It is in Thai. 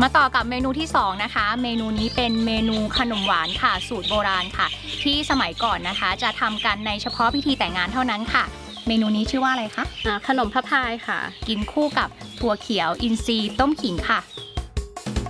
มาต่อกับเมนูที่2นะคะเมนูนี้เป็นเมนูขนมหวานค่ะสูตรโบราณค่ะที่สมัยก่อนนะคะจะทำกันในเฉพาะพิธีแต่งงานเท่านั้นค่ะเมนูนี้ชื่อว่าอะไรคะขนมพะพายค่ะกินคู่กับถั่วเขียวอินทรีย์ต้มขิงค่ะ